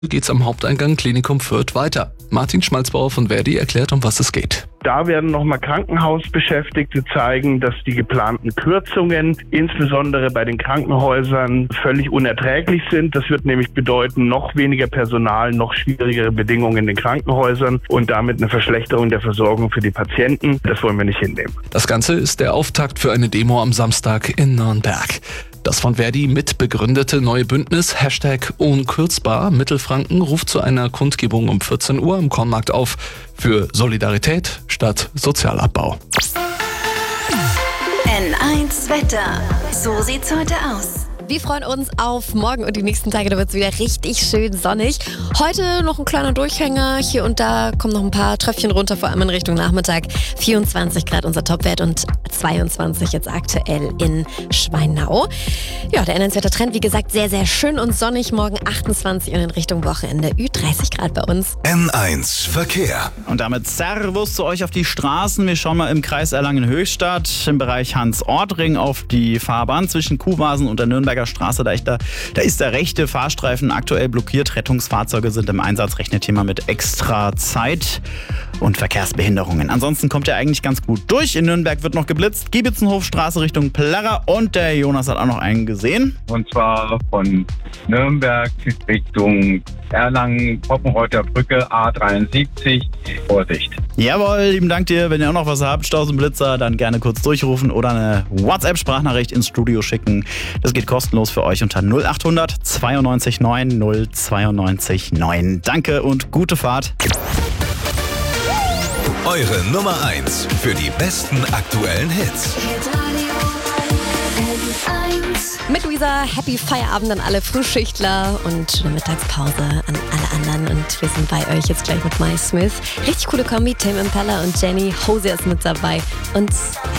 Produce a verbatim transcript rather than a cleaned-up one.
geht's am Haupteingang Klinikum Fürth weiter. Martin Schmalzbauer von Verdi erklärt, um was es geht. Da werden nochmal Krankenhausbeschäftigte zeigen, dass die geplanten Kürzungen, insbesondere bei den Krankenhäusern, völlig unerträglich sind. Das wird nämlich bedeuten, noch weniger Personal, noch schwierigere Bedingungen in den Krankenhäusern und damit eine Verschlechterung der Versorgung für die Patienten. Das wollen wir nicht hinnehmen. Das Ganze ist der Auftakt für eine Demo am Samstag in Nürnberg. Das von Verdi mitbegründete neue Bündnis Hashtag Unkürzbar Mittelfranken ruft zu einer Kundgebung um vierzehn Uhr im Kornmarkt auf für Solidarität statt Sozialabbau. N eins Wetter. So sieht's heute aus. Wir freuen uns auf morgen und die nächsten Tage, da wird es wieder richtig schön sonnig. Heute noch ein kleiner Durchhänger, hier und da kommen noch ein paar Tröpfchen runter, vor allem in Richtung Nachmittag. vierundzwanzig Grad unser Topwert und zweiundzwanzig jetzt aktuell in Schweinau. Ja, der N eins Wetter-Trend, wie gesagt, sehr, sehr schön und sonnig. Morgen achtundzwanzig und in Richtung Wochenende Ü dreißig Grad bei uns. N eins Verkehr. Und damit Servus zu euch auf die Straßen. Wir schauen mal im Kreis Erlangen-Höchstadt im Bereich Hans-Ort-Ring auf die Fahrbahn zwischen Kuhwasen und der Nürnberger Straße. Da ist, der, da ist der rechte Fahrstreifen aktuell blockiert. Rettungsfahrzeuge sind im Einsatz. Rechnet hier mal mit extra Zeit und Verkehrsbehinderungen. Ansonsten kommt er eigentlich ganz gut durch. In Nürnberg wird noch geblitzt. Giebitzenhofstraße Richtung Plärrer und der Jonas hat auch noch einen gesehen. Und zwar von Nürnberg Richtung Erlangen, Poppenreuther Brücke A dreiundsiebzig. Vorsicht. Jawohl, lieben Dank dir. Wenn ihr auch noch was habt, Staus und Blitzer, dann gerne kurz durchrufen oder eine WhatsApp-Sprachnachricht ins Studio schicken. Das geht kostenlos für euch unter null achthundert zweiundneunzig neun null zweiundneunzig neun. Danke und gute Fahrt. Eure Nummer eins für die besten aktuellen Hits. Mit Luisa, Happy Feierabend an alle Frühschichtler und schöne Mittagspause an alle anderen. Und wir sind bei euch jetzt gleich mit My Smith. Richtig coole Kombi, Tame Impala und Jenny. Hosier ist mit dabei. Und